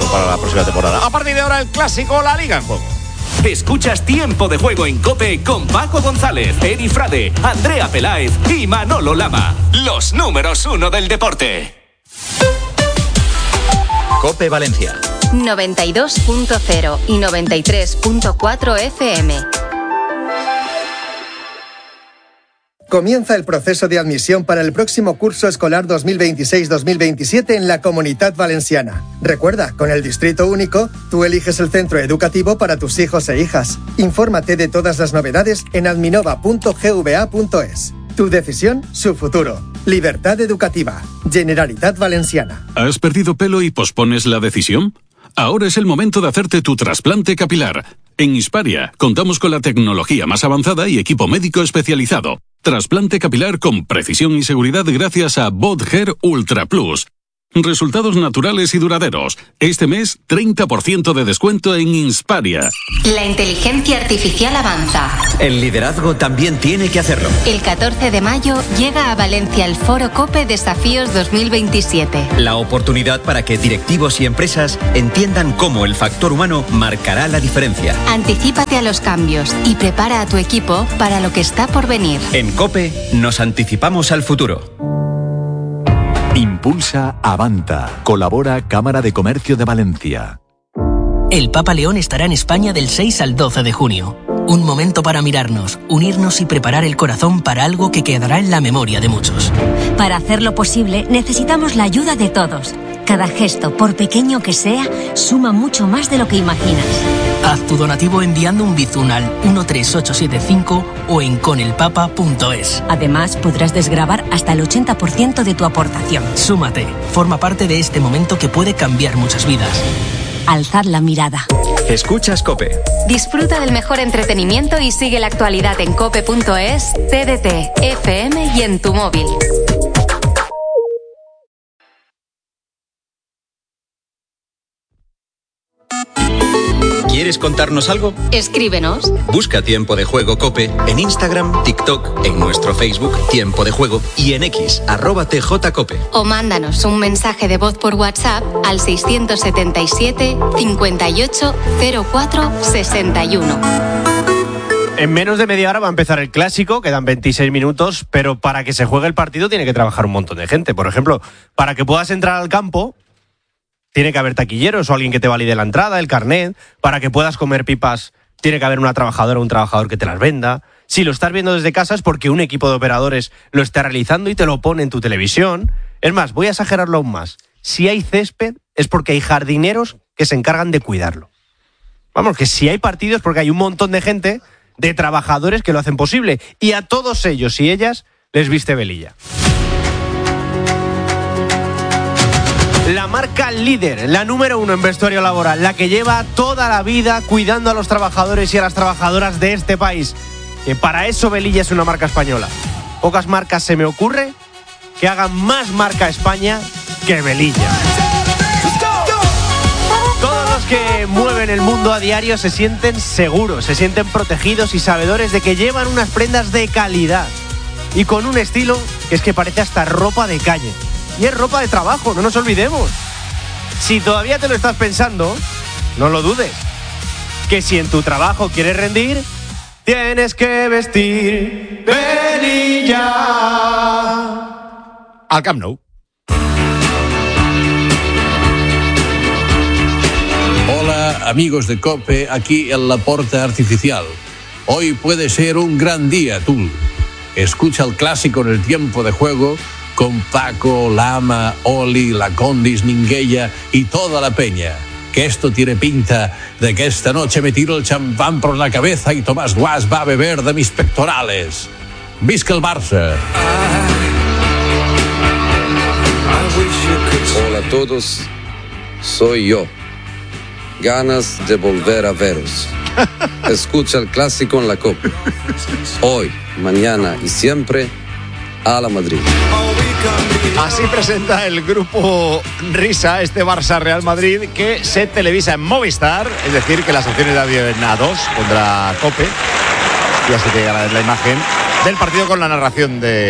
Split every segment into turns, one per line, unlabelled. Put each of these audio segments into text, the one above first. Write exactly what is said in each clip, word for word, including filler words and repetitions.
para la próxima temporada. A partir de ahora, el clásico, la Liga en Juego.
Escuchas Tiempo de Juego en COPE con Paco González, Eri Frade, Andrea Peláez y Manolo Lama. Los números uno del deporte.
COPE Valencia.
noventa y dos punto cero y noventa y tres punto cuatro F M.
Comienza el proceso de admisión para el próximo curso escolar dos mil veintiséis dos mil veintisiete en la Comunitat Valenciana. Recuerda, con el Distrito Único, tú eliges el centro educativo para tus hijos e hijas. Infórmate de todas las novedades en adminova punto gva punto es. Tu decisión, su futuro. Libertad educativa. Generalitat Valenciana.
¿Has perdido pelo y pospones la decisión? Ahora es el momento de hacerte tu trasplante capilar. En Hisparia contamos con la tecnología más avanzada y equipo médico especializado. Trasplante capilar con precisión y seguridad gracias a BotHair Ultra Plus. Resultados naturales y duraderos. Este mes, treinta por ciento de descuento en Hisparia.
La inteligencia artificial avanza.
El liderazgo también tiene que hacerlo.
El catorce de mayo llega a Valencia el Foro COPE Desafíos dos mil veintisiete.
La oportunidad para que directivos y empresas entiendan cómo el factor humano marcará la diferencia.
Anticípate a los cambios y prepara a tu equipo para lo que está por venir.
En COPE nos anticipamos al futuro.
Impulsa Avanta. Colabora Cámara de Comercio de Valencia.
El Papa León estará en España del seis al doce de junio. Un momento para mirarnos, unirnos y preparar el corazón para algo que quedará en la memoria de muchos.
Para hacerlo posible, necesitamos la ayuda de todos. Cada gesto, por pequeño que sea, suma mucho más de lo que imaginas.
Haz tu donativo enviando un bizum al uno tres ocho siete cinco o en conelpapa punto es.
Además, podrás desgravar hasta el ochenta por ciento de tu aportación.
Súmate, forma parte de este momento que puede cambiar muchas vidas.
Alzad la mirada.
Escuchas COPE.
Disfruta del mejor entretenimiento y sigue la actualidad en cope punto es, T D T, F M y en tu móvil.
¿Quieres contarnos algo?
Escríbenos.
Busca Tiempo de Juego COPE en Instagram, TikTok, en nuestro Facebook Tiempo de Juego y en X, arroba tjcope.
O mándanos un mensaje de voz por WhatsApp al seiscientos setenta y siete, cincuenta y ocho, cero cuatro, sesenta y uno.
En menos de media hora va a empezar el clásico, quedan veintiséis minutos, pero para que se juegue el partido tiene que trabajar un montón de gente. Por ejemplo, para que puedas entrar al campo, tiene que haber taquilleros o alguien que te valide la entrada, el carnet. Para que puedas comer pipas, tiene que haber una trabajadora o un trabajador que te las venda. Si lo estás viendo desde casa es porque un equipo de operadores lo está realizando y te lo pone en tu televisión. Es más, voy a exagerarlo aún más. Si hay césped es porque hay jardineros que se encargan de cuidarlo. Vamos, que si hay partidos es porque hay un montón de gente, de trabajadores que lo hacen posible. Y a todos ellos y ellas les viste velilla. La marca líder, la número uno en vestuario laboral, la que lleva toda la vida cuidando a los trabajadores y a las trabajadoras de este país. Que para eso Velilla es una marca española. Pocas marcas se me ocurre que hagan más marca España que Velilla. Todos los que mueven el mundo a diario se sienten seguros, se sienten protegidos y sabedores de que llevan unas prendas de calidad y con un estilo que es que parece hasta ropa de calle. Y es ropa de trabajo, no nos olvidemos. Si todavía te lo estás pensando, no lo dudes. Que si en tu trabajo quieres rendir, tienes que vestir Velilla.
Al Camp Nou.
Hola amigos de COPE, aquí en la Porta Artificial. Hoy puede ser un gran día, tú. Escucha el clásico en el Tiempo de Juego con Paco, Lama, Oli, La Condis, Ninguella y toda la peña. Que esto tiene pinta de que esta noche me tiro el champán por la cabeza y Tomás Guas va a beber de mis pectorales. ¡Visca el Barça!
Hola a todos, soy yo. Ganas de volver a veros. Escucha el clásico en la Copa. Hoy, mañana y siempre, a la Madrid.
Así presenta el grupo Risa este Barça Real Madrid, que se televisa en Movistar, es decir, que las opciones de audio en A dos contra COPE, y así que la, la imagen del partido con la narración de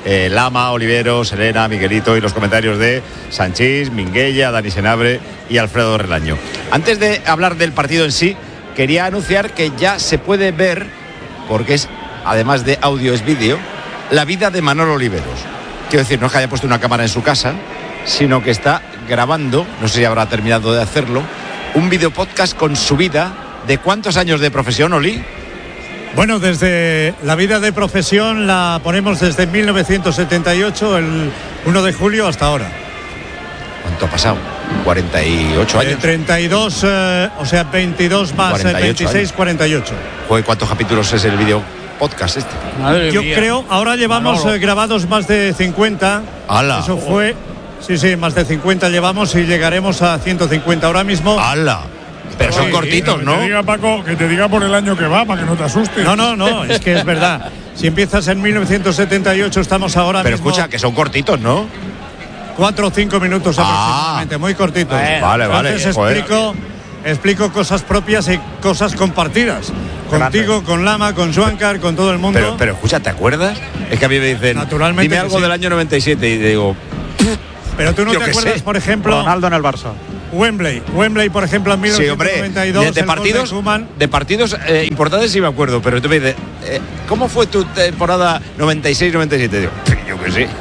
eh, Lama, Oliveros, Elena, Miguelito y los comentarios de Sanchís, Minguella, Dani Senabre y Alfredo Relaño. Antes de hablar del partido en sí, quería anunciar que ya se puede ver, porque es, además de audio, es vídeo, la vida de Manolo Oliveros. Quiero decir, no es que haya puesto una cámara en su casa, sino que está grabando, no sé si habrá terminado de hacerlo, un video podcast con su vida. ¿De cuántos años de profesión, Oli?
Bueno, desde la vida de profesión la ponemos desde mil novecientos setenta y ocho, el uno de julio, hasta ahora.
¿Cuánto ha pasado? ¿cuarenta y ocho años?
Eh, treinta y dos, eh, o sea, veintidós más eh, veintiséis, años. cuarenta y ocho.
Joder, ¿cuántos capítulos es el video podcast este?
Madre Yo mía. creo, ahora llevamos eh, grabados más de cincuenta.
¡Hala!
Eso fue, sí, sí, más de cincuenta llevamos y llegaremos a ciento cincuenta ahora mismo.
¡Hala! Pero son sí, cortitos,
que
¿no?
Que te diga, Paco, que te diga por el año que va, para que no te asustes.
No, no, no, es que es verdad. Si empiezas en mil novecientos setenta y ocho, estamos ahora
Pero
mismo...
Pero escucha, que son cortitos, ¿no?
Cuatro o cinco minutos aproximadamente, ah, muy cortitos.
Eh, vale, vale.
Entonces explico, explico cosas propias y cosas compartidas. Contigo, con Lama, con Juancar, con todo el mundo.
Pero, pero escucha, ¿te acuerdas? Es que a mí me dicen,
naturalmente,
dime algo
sí.
del año noventa y siete y digo...
Pero tú no te acuerdas,
sé.
por ejemplo...
Ronaldo en el Barça.
Wembley, Wembley, por ejemplo, en mil novecientos noventa y dos.
Sí, hombre, de, de partidos, de, de partidos eh, importantes sí me acuerdo, pero tú me dices, eh, ¿cómo fue tu temporada noventa y seis noventa y siete? Digo, yo que sí.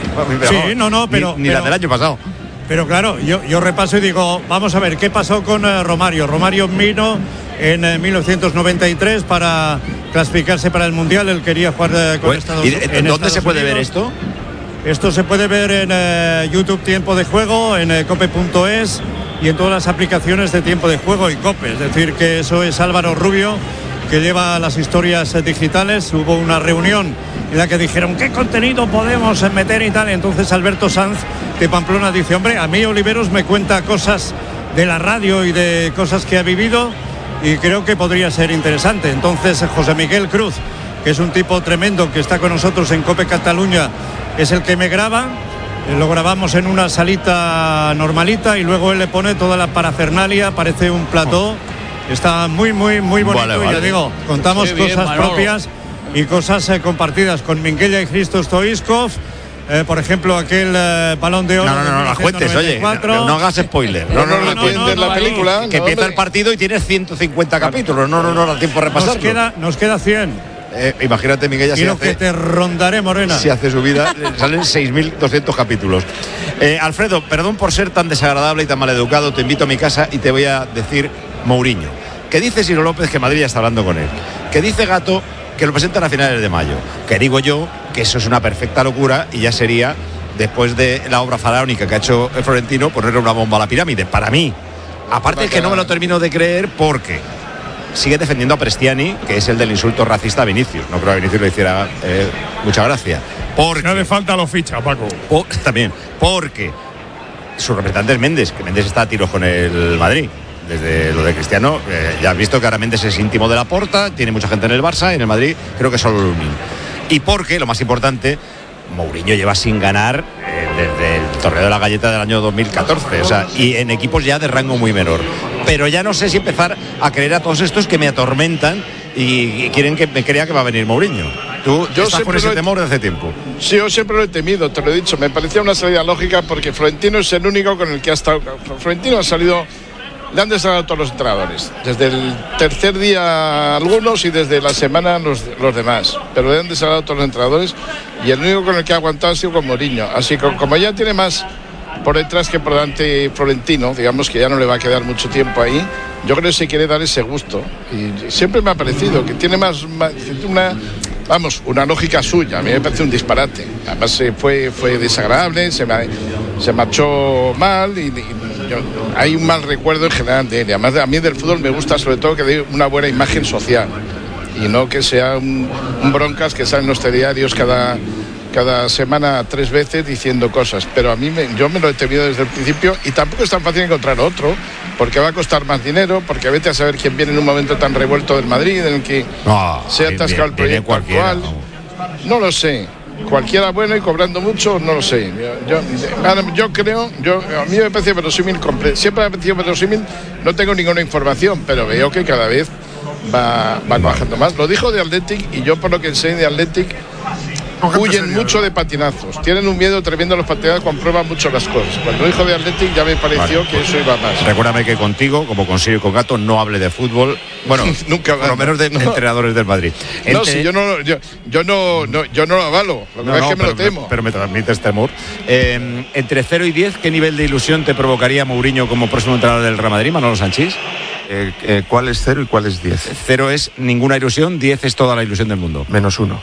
Sí, no, no, pero...
Ni, ni
pero,
la del año pasado.
Pero claro, yo, yo repaso y digo, vamos a ver, ¿qué pasó con uh, Romario? Romario vino en uh, mil novecientos noventa y tres para clasificarse para el Mundial, él quería jugar uh, con
bueno,
Estados
Unidos. ¿Dónde
Estados
se puede
Unidos.
ver esto?
Esto se puede ver en uh, YouTube Tiempo de Juego, en uh, cope punto es y en todas las aplicaciones de Tiempo de Juego y Cope. Es decir, que eso es Álvaro Rubio, que lleva las historias uh, digitales. Hubo una reunión en la que dijeron ¿qué contenido podemos meter y tal? Entonces Alberto Sanz de Pamplona dice, hombre, a mí Oliveros me cuenta cosas de la radio y de cosas que ha vivido y creo que podría ser interesante. Entonces José Miguel Cruz, que es un tipo tremendo que está con nosotros en Cope Cataluña, es el que me graba. Lo grabamos en una salita normalita y luego él le pone toda la parafernalia, parece un plató. Está muy, muy, muy bonito. Vale, vale. Y ya digo, contamos sí, cosas bien, propias y cosas eh, compartidas con Minguella y Christos Stoichkov. Eh, por ejemplo, aquel eh, balón de oro.
No, no, no, no la cuentes, oye. No, no hagas spoiler.
No, no, no, no, no, no, no la película.
Que empieza el partido y tiene ciento cincuenta capítulos. No, no, no, da tiempo a repasarlo.
Nos queda, nos queda cien.
Eh, imagínate, Miguel,
si hace, que te rondaré, Morena.
Si hace su vida, salen seis mil doscientos capítulos. Eh, Alfredo, perdón por ser tan desagradable y tan maleducado. Te invito a mi casa y te voy a decir Mourinho. ¿Qué dice Ciro López que Madrid ya está hablando con él? ¿Qué dice Gato que lo presentan a finales de mayo? Que digo yo que eso es una perfecta locura y ya sería, después de la obra faraónica que ha hecho el Florentino, ponerle una bomba a la pirámide. Para mí. Aparte es que no me lo termino de creer porque sigue defendiendo a Prestiani, que es el del insulto racista a Vinicius. No creo que a Vinicius le hiciera eh, mucha gracia. Porque
no le falta lo ficha, Paco.
Por, también, porque su representante es Méndez, que Méndez está a tiros con el Madrid. Desde lo de Cristiano, eh, ya has visto que ahora Méndez es íntimo de Laporta, tiene mucha gente en el Barça y en el Madrid creo que solo Lunin. Y porque, lo más importante, Mourinho lleva sin ganar eh, desde el torneo de la galleta del año dos mil catorce, o sea, y en equipos ya de rango muy menor. Pero ya no sé si empezar a creer a todos estos que me atormentan y, y quieren que me crea que va a venir Mourinho. Tú yo estás con ese he... temor de hace tiempo.
Sí, yo siempre lo he temido, te lo he dicho. Me parecía una salida lógica porque Florentino es el único con el que ha estado. Florentino ha salido, le han desagradado a todos los entrenadores. Desde el tercer día algunos y desde la semana los, los demás. Pero le han desagradado a todos los entrenadores y el único con el que ha aguantado ha sido con Mourinho. Así que como ya tiene más por detrás que por delante Florentino, digamos que ya no le va a quedar mucho tiempo ahí, yo creo que se quiere dar ese gusto y siempre me ha parecido que tiene más, más una, vamos, una lógica suya. A mí me parece un disparate, además fue, fue desagradable, se, me, se marchó mal y, y yo, hay un mal recuerdo en general de él. Además a mí del fútbol me gusta sobre todo que dé una buena imagen social y no que sea un, un broncas que sale en los telediarios cada cada semana tres veces diciendo cosas, pero a mí me, yo me lo he temido desde el principio y tampoco es tan fácil encontrar otro, porque va a costar más dinero, porque vete a saber quién viene en un momento tan revuelto del Madrid en el que no, se ha atascado el proyecto actual. No lo sé, cualquiera bueno y cobrando mucho, no lo sé. Yo, yo, yo creo, yo, a mí me parece verosímil, siempre me ha parecido verosímil, no tengo ninguna información, pero veo que cada vez va, va bajando más. Lo dijo de Athletic y yo por lo que sé de Athletic huyen mucho de patinazos, tienen un miedo tremendo a los patinazos, comprueban mucho las cosas. Cuando dijo de Athletic ya me pareció vale. que eso iba más.
Recuérdame que contigo, como consigo con Gato, no hable de fútbol, bueno, nunca por lo menos de no. entrenadores del Madrid.
Entre... No, si yo no, yo, yo no, no, yo no lo avalo, lo
no,
que
no,
es que me
pero,
lo temo.
Pero me transmites temor. Eh, entre cero y diez, ¿qué nivel de ilusión te provocaría Mourinho como próximo entrenador del Real Madrid, Manolo Sanchís?
Eh, eh, ¿Cuál es cero y cuál es diez?
Cero es ninguna ilusión, diez es toda la ilusión del mundo.
Menos uno.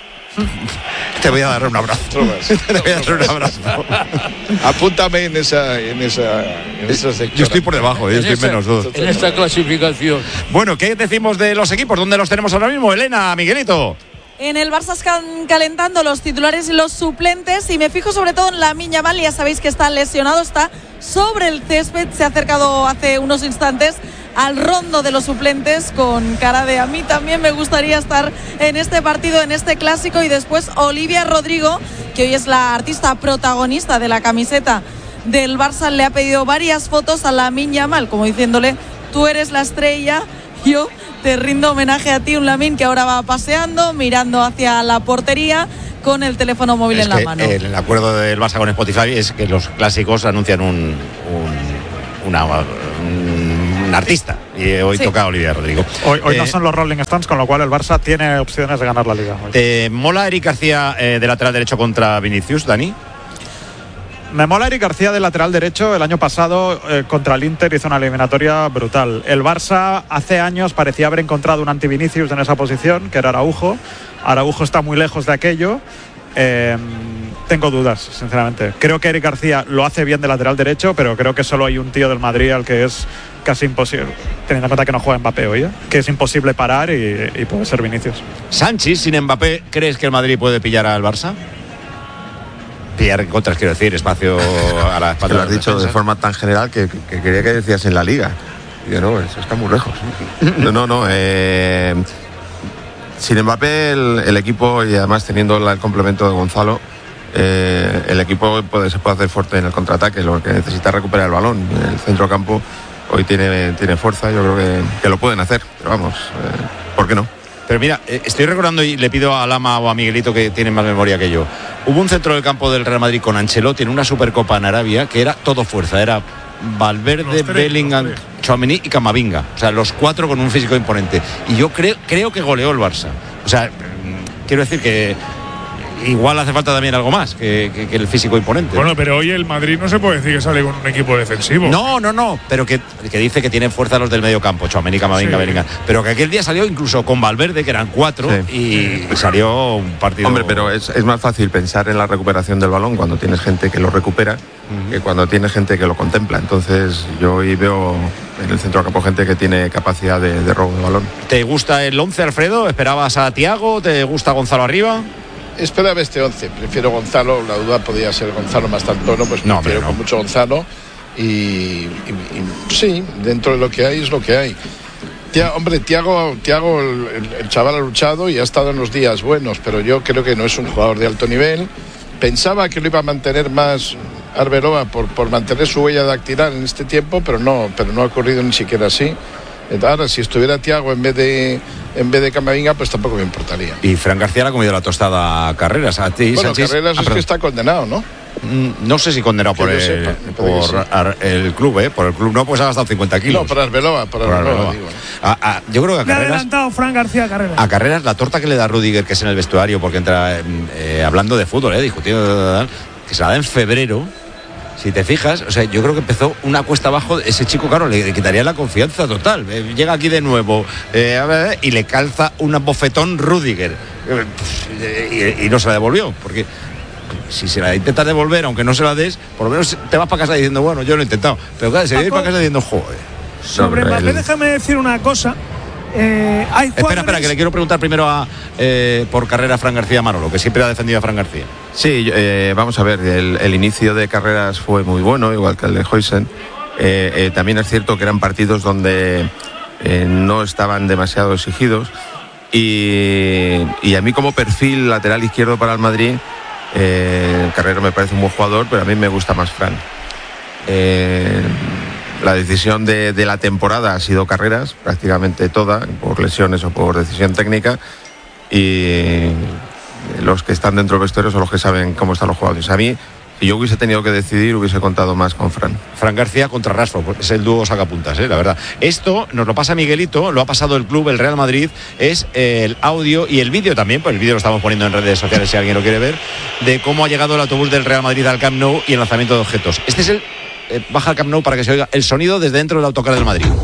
Te voy a dar un abrazo. Te voy a dar un abrazo.
Apúntame en esa, en esa, en esa sección.
Yo estoy por debajo, yo estoy esa, menos dos.
En esta clasificación.
Bueno, ¿qué decimos de los equipos? ¿Dónde los tenemos ahora mismo? Elena, Miguelito.
En el Barça están calentando los titulares y los suplentes y me fijo sobre todo en Lamine Yamal, ya sabéis que está lesionado, está sobre el césped, se ha acercado hace unos instantes al rondo de los suplentes con cara de a mí también me gustaría estar en este partido, en este clásico. Y después Olivia Rodrigo, que hoy es la artista protagonista de la camiseta del Barça, le ha pedido varias fotos a Lamine Yamal, como diciéndole, tú eres la estrella, yo te rindo homenaje a ti, un Lamine que ahora va paseando, mirando hacia la portería con el teléfono móvil
es
en la mano.
El acuerdo del Barça con Spotify es que los clásicos anuncian un, un una un, un artista y hoy sí. toca Olivia Rodrigo.
Hoy, hoy eh, no son los Rolling Stones, con lo cual el Barça tiene opciones de ganar la Liga.
¿Te mola Eric García eh, de lateral derecho contra Vinicius, Dani?
Me mola Eric García de lateral derecho. El año pasado eh, contra el Inter hizo una eliminatoria brutal. El Barça hace años parecía haber encontrado un anti-Vinicius en esa posición, que era Araujo. Araujo está muy lejos de aquello. Eh, tengo dudas, sinceramente. Creo que Eric García lo hace bien de lateral derecho, pero creo que solo hay un tío del Madrid al que es casi imposible, teniendo en cuenta que no juega Mbappé hoy, ¿eh? que es imposible parar y, y puede ser Vinicius.
Sánchez, sin Mbappé, ¿crees que el Madrid puede pillar al Barça? Pillar contras, quiero decir, espacio a la espalda.
Te lo has dicho de forma tan general que, que, que quería que decías en la Liga. Y yo, no, eso está muy lejos. No, no, no. Eh, sin Mbappé, el, el equipo, y además teniendo el complemento de Gonzalo, eh, el equipo puede, se puede hacer fuerte en el contraataque, lo que necesita es recuperar el balón. El centrocampo hoy tiene, tiene fuerza, yo creo que, que lo pueden hacer, pero vamos, eh, ¿por qué no?
Pero mira, estoy recordando y le pido a Lama o a Miguelito que tienen más memoria que yo. Hubo un centro del campo del Real Madrid con Ancelotti en una Supercopa en Arabia que era todo fuerza, era Valverde, tres, Bellingham, Tchouaméni y Camavinga, o sea, los cuatro con un físico imponente. Y yo creo, creo que goleó el Barça. O sea, quiero decir que igual hace falta también algo más que, que, que el físico imponente.
Bueno, pero hoy el Madrid no se puede decir que sale con un equipo defensivo.
No, no, no, pero que, que dice que tienen fuerza los del medio campo, Tchouaméni, Camavinga, sí. Bellingham. Pero que aquel día salió incluso con Valverde, que eran cuatro, sí. y, y salió un partido.
Hombre, pero es, es más fácil pensar en la recuperación del balón cuando tienes gente que lo recupera uh-huh. que cuando tienes gente que lo contempla. Entonces yo hoy veo en el centro del campo gente que tiene capacidad de, de robo de balón.
¿Te gusta el once, Alfredo? ¿Esperabas a Thiago? ¿Te gusta Gonzalo arriba?
Esperaba este once, prefiero Gonzalo, la duda podía ser Gonzalo más tantono, pues no, prefiero no. con mucho Gonzalo y, y, y sí, dentro de lo que hay es lo que hay. Tía, hombre, Thiago, Thiago el, el, el chaval ha luchado y ha estado en los días buenos, pero yo creo que no es un jugador de alto nivel. Pensaba que lo iba a mantener más Arbeloa por, por mantener su huella dactilar en este tiempo, pero no, pero no ha ocurrido ni siquiera así. Ahora, si estuviera Thiago en vez de en vez de Camavinga, pues tampoco me importaría.
Y Fran García le ha comido la tostada a Carreras. A ti,
bueno,
Sánchez,
Carreras ah, es que está condenado, ¿no?
No sé si condenado por, el, sepa, por sí. el club, ¿eh? Por el club no, pues ha gastado cincuenta kilos.
No, por Arbeloa, por Arbeloa, por Arbeloa. Digo.
A, a, yo creo que a
Le
Carreras...
ha adelantado Fran García a Carreras.
A Carreras, la torta que le da Rudiger, que es en el vestuario, porque entra eh, hablando de fútbol, ¿eh? Discutiendo, que se la da en febrero. Si te fijas, o sea, yo creo que empezó una cuesta abajo, ese chico, claro, le, le quitaría la confianza total. Eh, llega aquí de nuevo eh, y le calza un bofetón Rudiger. Eh, y, y no se la devolvió, porque si se la intentas devolver, aunque no se la des, por lo menos te vas para casa diciendo, bueno, yo lo he intentado. Pero claro, se va a ir para casa diciendo, joder.
Sobre Mbappé, el... déjame decir una cosa. Eh, hay
espera, cuadres... espera, que le quiero preguntar primero a eh, por Carrera Fran García Manolo, que siempre ha defendido a Fran García.
Sí, eh, vamos a ver, el, el inicio de Carreras fue muy bueno, igual que el de Huijsen. Eh, eh, también es cierto que eran partidos donde eh, no estaban demasiado exigidos y, y a mí como perfil lateral izquierdo para el Madrid, eh, Carrera me parece un buen jugador, pero a mí me gusta más Fran. Eh, La decisión de, de la temporada ha sido Carreras, prácticamente toda, por lesiones o por decisión técnica. Y los que están dentro del vestuario son los que saben cómo están los jugadores. A mí, si yo hubiese tenido que decidir, hubiese contado más con Fran.
Fran García contra Rashford, es el dúo sacapuntas, ¿eh? La verdad. Esto nos lo pasa Miguelito, lo ha pasado el club, el Real Madrid, es el audio y el vídeo también, pues el vídeo lo estamos poniendo en redes sociales si alguien lo quiere ver, de cómo ha llegado el autobús del Real Madrid al Camp Nou y el lanzamiento de objetos. Este es el, eh, baja al Camp Nou para que se oiga el sonido desde dentro del autocar del Madrid.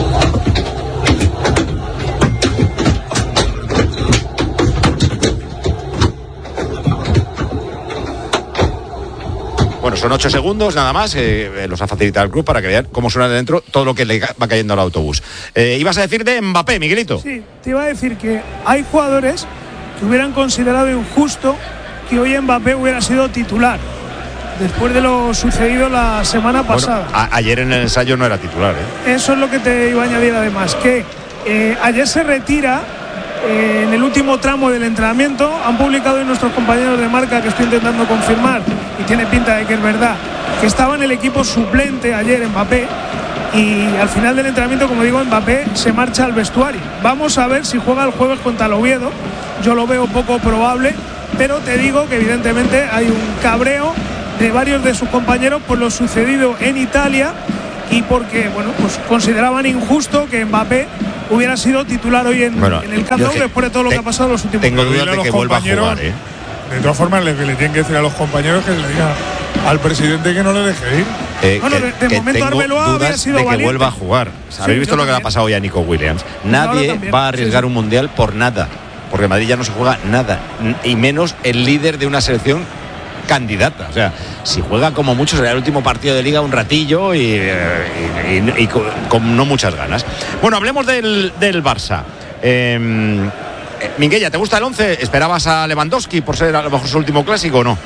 Bueno, son ocho segundos nada más, eh, los ha facilitado el club para que vean cómo suena de dentro todo lo que le va cayendo al autobús. Eh, ¿Ibas a decir de Mbappé, Miguelito?
Sí, te iba a decir que hay jugadores que hubieran considerado injusto que hoy Mbappé hubiera sido titular, después de lo sucedido la semana pasada.
Bueno, a- ayer en el ensayo no era titular, ¿eh?
Eso es lo que te iba a añadir además, que eh, ayer se retira eh, en el último tramo del entrenamiento. Han publicado hoy nuestros compañeros de marca, que estoy intentando confirmar, y tiene pinta de que es verdad, que estaba en el equipo suplente ayer Mbappé, y al final del entrenamiento, como digo, Mbappé se marcha al vestuario. Vamos a ver si juega el jueves contra el Oviedo. Yo lo veo poco probable, pero te digo que evidentemente hay un cabreo de varios de sus compañeros por lo sucedido en Italia, y porque, bueno, pues consideraban injusto que Mbappé hubiera sido titular hoy en,
Bueno,
en el Camp
yo
Nou
es que
después de todo lo que ha pasado en los últimos
Tengo
años.
dudas de que vuelva a jugar, ¿eh?
De todas formas, le, le tienen que decir a los compañeros que le diga al presidente que no le deje ir.
Eh,
Bueno,
que,
de- de
que
momento
tengo
Arbeloa había
dudas
sido
de que
valiente.
vuelva a jugar.
Sí,
¿Habéis visto
yo
lo que le ha
también.
pasado hoy a Nico Williams?
Ahora
Nadie
también,
va a
sí,
arriesgar
sí.
un mundial por nada, porque Madrid ya no se juega nada, n- y menos el líder de una selección candidata. O sea, si juega como mucho será el último partido de liga un ratillo y, eh, y- y- y con, con no muchas ganas. Bueno, hablemos del, del Barça. Eh, eh, Minguella, ¿te gusta el once? ¿Esperabas a Lewandowski por ser a lo mejor su último clásico o no?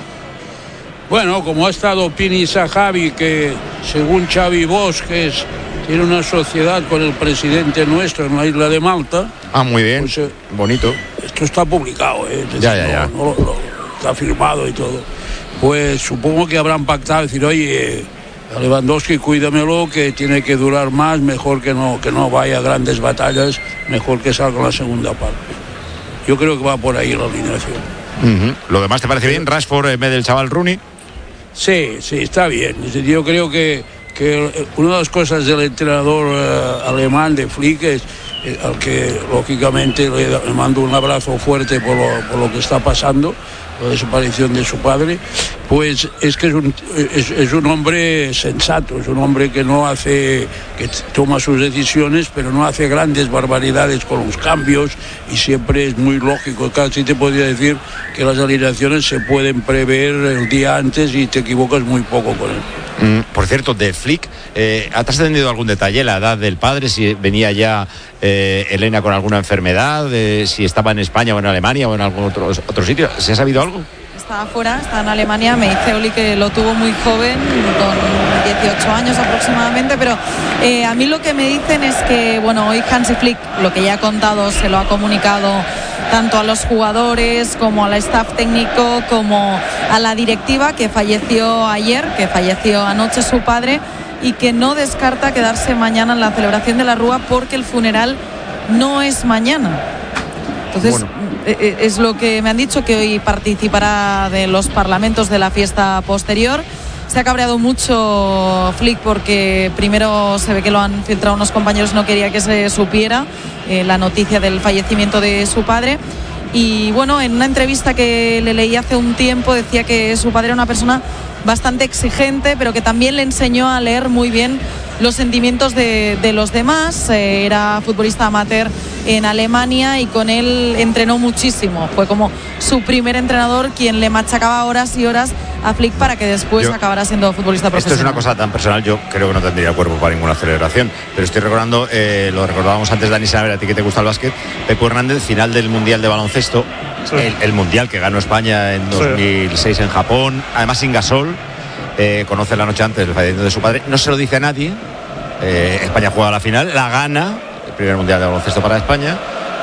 Bueno, como ha estado Pini Zahavi, que según Xavi Bosques tiene una sociedad con el presidente nuestro en la isla de Malta.
Ah, muy bien,
Pues, eh,
bonito.
Esto está publicado, ¿eh? Es decir,
Ya, ya, ya.
no- no lo- lo- está firmado y todo. Pues supongo que habrán pactado, decir, oye, a Lewandowski cuídamelo, que tiene que durar más, mejor que no, que no vaya a grandes batallas, mejor que salga en la segunda parte. Yo creo que va por ahí la alineación.
Ujú. ¿Lo demás te parece bien? ¿Rashford en vez del chaval Rooney?
Sí, sí, está bien. Es decir, yo creo que, que una de las cosas del entrenador eh, alemán de Flick es eh, al que lógicamente le, le mando un abrazo fuerte por lo, por lo que está pasando, la desaparición de su padre, pues es que es un, es, es un hombre sensato, es un hombre que no hace, que toma sus decisiones, pero no hace grandes barbaridades con los cambios, y siempre es muy lógico. Casi te podría decir que las alineaciones se pueden prever el día antes y te equivocas muy poco con él.
Mm, por cierto, de Flick, eh, ¿ha trascendido algún detalle? ¿La edad del padre? ¿Si venía ya eh, Elena con alguna enfermedad? Eh, ¿Si estaba en España o en Alemania o en algún otro, otro sitio? ¿Se ha sabido algo?
Está afuera, está en Alemania. Me dice Oli que lo tuvo muy joven, con dieciocho años aproximadamente, pero eh, a mí lo que me dicen es que, bueno, hoy Hansi Flick, lo que ya ha contado, se lo ha comunicado tanto a los jugadores como al staff técnico como a la directiva, que falleció ayer, que falleció anoche su padre, y que no descarta quedarse mañana en la celebración de la Rúa porque el funeral no es mañana. Entonces,
Bueno.
eh, es lo que me han dicho, que hoy participará de los parlamentos de la fiesta posterior. Se ha cabreado mucho Flick porque primero se ve que lo han filtrado unos compañeros, no quería que se supiera eh, la noticia del fallecimiento de su padre. Y bueno, en una entrevista que le leí hace un tiempo decía que su padre era una persona bastante exigente, pero que también le enseñó a leer muy bien los sentimientos de, de los demás. Eh, era futbolista amateur en Alemania y con él entrenó muchísimo. Fue como su primer entrenador quien le machacaba horas y horas a Flick para que después
Yo-
acabara siendo futbolista
Esto es
profesional.
una cosa tan personal, yo creo que no tendría cuerpo para ninguna celebración, pero estoy recordando, eh, lo recordábamos antes, Dani Saber, a ti que te gusta el básquet, Pepo Hernández, final del Mundial de Baloncesto,
Sí.
el, el Mundial que ganó España en dos mil seis en Japón, además sin Gasol, eh, conoce la noche antes el fallecimiento de su padre, no se lo dice a nadie, eh, España juega la final, la gana, el primer Mundial de Baloncesto para España,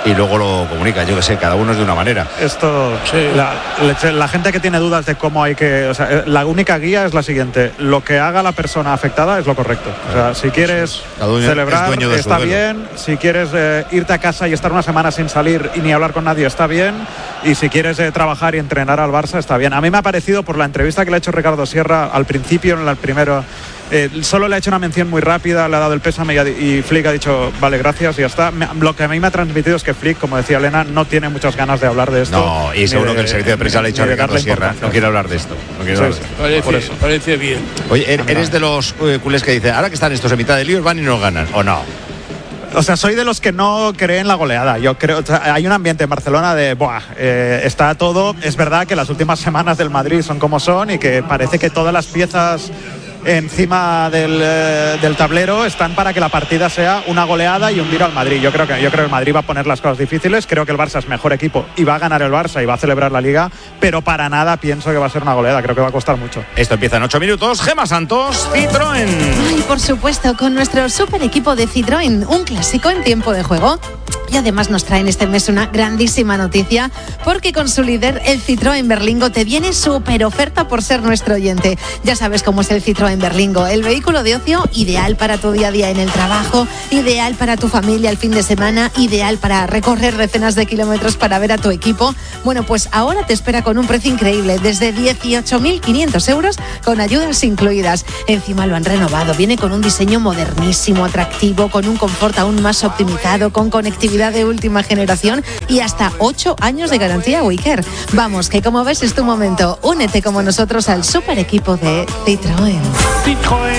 y luego lo comunica. Yo que sé, cada uno es de una manera.
Esto, sí. la, la gente que tiene dudas de cómo hay que, o sea, la única guía es la siguiente: lo que haga la persona afectada es lo correcto. O sea, si quieres celebrar está bien, si quieres eh, irte a casa y estar una semana sin salir y ni hablar con nadie está bien, y si quieres eh, trabajar y entrenar al Barça está bien. A mí me ha parecido, por la entrevista que le ha hecho Ricardo Sierra al principio, en el primero, eh, solo le ha hecho una mención muy rápida, le ha dado el pésame y, y Flick ha dicho vale, gracias y ya está. Me, lo que a mí me ha transmitido es que Flick, como decía Elena, no tiene muchas ganas de hablar de esto.
No, y seguro de, que el secretario de prensa le ha dicho a Ricardo Sierra, no quiere hablar de esto. No quiere hablar de esto.
Parece,
por eso.
parece bien.
Oye, eres de los eh, culés que dice, ahora que están estos en mitad de líos van y no ganan, ¿o no?
O sea, soy de los que no creen la goleada. Yo creo, o sea, hay un ambiente en Barcelona de, buah, eh, está todo. Es verdad que las últimas semanas del Madrid son como son y que parece que todas las piezas encima del, eh, del tablero están para que la partida sea una goleada y hundir al Madrid. Yo creo que yo creo que el Madrid va a poner las cosas difíciles. Creo que el Barça es mejor equipo y va a ganar el Barça y va a celebrar la Liga, pero para nada pienso que va a ser una goleada. Creo que va a costar mucho.
Esto empieza en ocho minutos. Gemma Santos, Citroën.
Ay, por supuesto, con nuestro super equipo de Citroën, un clásico en tiempo de juego. Y además nos traen este mes una grandísima noticia, porque con su líder, el Citroën Berlingo, te viene súper oferta por ser nuestro oyente. Ya sabes cómo es el Citroën Berlingo, el vehículo de ocio ideal para tu día a día en el trabajo, ideal para tu familia el fin de semana, ideal para recorrer decenas de kilómetros para ver a tu equipo. Bueno, pues ahora te espera con un precio increíble, desde dieciocho mil quinientos euros, con ayudas incluidas. Encima lo han renovado, viene con un diseño modernísimo, atractivo, con un confort aún más optimizado, con conectividad de última generación y hasta ocho años de garantía Wicker. Vamos, que como ves es tu momento. Únete como nosotros al super equipo de Citroën.
Citroën.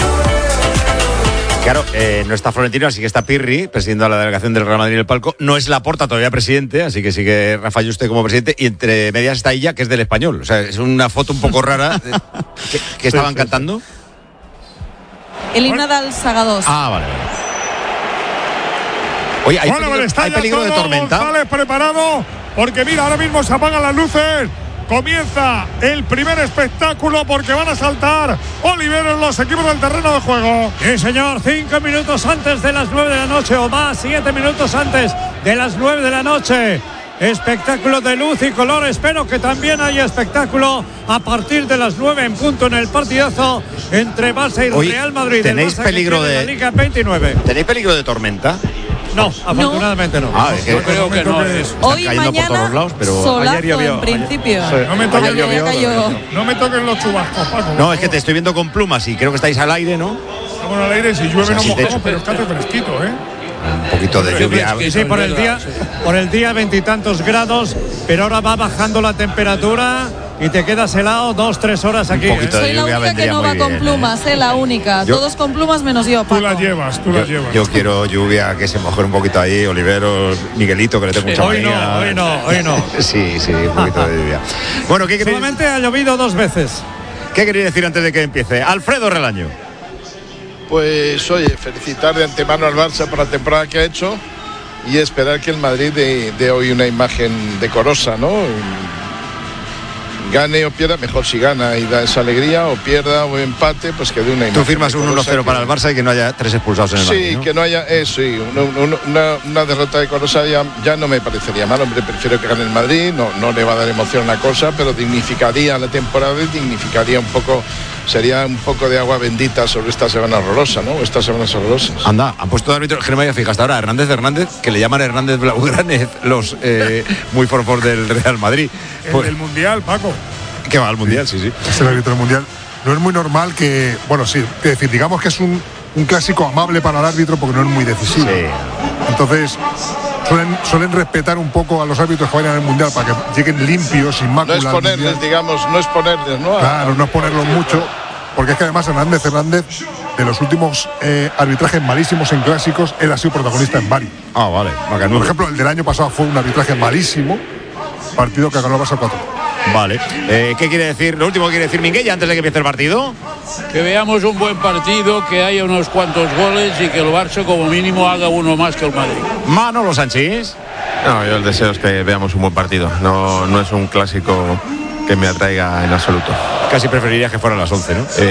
Claro, eh, no está Florentino, así que está Pirri, presidente de la delegación del Real Madrid en el palco. No es Laporta todavía presidente, así que sigue Rafa Yuste como presidente. Y entre medias está ella, que es del Español. O sea, es una foto un poco rara. ¿Qué, qué estaban sí, sí, cantando?
Sí. El himno del Sagados.
Ah, vale, vale. Oye, ¿hay,
bueno,
peligro,
está
¿hay peligro de tormenta?
González preparado, porque mira, ahora mismo se apagan las luces. Comienza el primer espectáculo porque van a saltar Oliveros los equipos del terreno de juego.
Sí, señor, cinco minutos antes de las nueve de la noche o más, siete minutos antes de las nueve de la noche. Espectáculo de luz y color. Espero que también haya espectáculo a partir de las nueve en punto en el partidazo entre Barça y
Oye,
Real Madrid.
¿Tenéis peligro de
la Liga veintinueve?
¿Tenéis peligro de tormenta?
No, afortunadamente no.
Ah, es que
yo creo que no.
Es.
Hoy y mañana
por todos lados, pero
solazo
ayer llovió,
en principio.
Ayer, sí.
No me toques,
ayer llovió,
llovió. No me toquen los chubascos, Paco.
No, es que te estoy viendo con plumas y creo que estáis al aire, ¿no?
Estamos al aire, si llueve o sea,
no
si mojamos, pero es que hace fresquito, ¿eh?
Un poquito de lluvia.
Sí, sí, por el día, por el día veintitantos grados, pero ahora va bajando la temperatura y te quedas helado dos, tres horas aquí.
Un poquito
¿eh?
de
Soy la
lluvia
única que no va
bien,
con plumas, eh, la única.
Yo,
Todos con plumas menos yo, Paco.
Tú la llevas, tú
yo,
la llevas.
Yo quiero lluvia, que se moje un poquito ahí, Oliveros, Miguelito, que le tengo mucha
hoy
manía.
no, hoy no, hoy no.
Sí, sí, un poquito de lluvia. Bueno, ¿qué queréis?
Solamente ha llovido dos veces.
¿Qué queréis decir antes de que empiece? Alfredo Relaño.
Pues oye, felicitar de antemano al Barça por la temporada que ha hecho y esperar que el Madrid dé, dé hoy una imagen decorosa, ¿no? Gane o pierda, mejor si gana y da esa alegría, o pierda o empate, pues que dé una imagen.
Tú firmas un uno cero para el Barça y que no haya tres expulsados en el Madrid,
Sí,
¿no?
que no haya eso, sí, una, una, una derrota decorosa ya, ya no me parecería mal. Hombre, prefiero que gane el Madrid, no, no le va a dar emoción a la cosa, pero dignificaría la temporada y dignificaría un poco, sería un poco de agua bendita sobre esta semana horrorosa, ¿no? Estas semanas horrorosas.
Anda, han puesto de árbitro, que no me haya fijado hasta ahora, Hernández Hernández, que le llaman Hernández Blaugranes, los eh, muy forfor del Real Madrid.
El
Pues,
del Mundial, Paco.
que va al Mundial, sí, sí.
Es el árbitro del Mundial. No es muy normal que, bueno, sí, es decir, digamos que es un, un clásico amable para el árbitro porque no es muy decisivo.
Sí.
Entonces, suelen, suelen respetar un poco a los árbitros que vayan al Mundial para que lleguen limpios, sin
No
mácula.
es
al
ponerles,
Mundial.
digamos, no es ponerles, ¿no?
Claro, no es ponerlos mucho, porque es que además Hernández Hernández, de los últimos eh, arbitrajes malísimos en clásicos, él ha sido protagonista en varios.
Ah, vale.
Por ejemplo, el del año pasado fue un arbitraje malísimo, partido que ganó el Barça cuatro.
Vale. Eh, ¿Qué quiere decir? Lo último que quiere decir Minguella antes de que empiece el partido.
Que veamos un buen partido, que haya unos cuantos goles y que el Barça como mínimo haga uno más que el Madrid.
Manolo Sánchez.
No, yo el deseo es que veamos un buen partido. No, no es un clásico que me atraiga en absoluto.
Casi preferirías que fueran las once, ¿no?
Eh,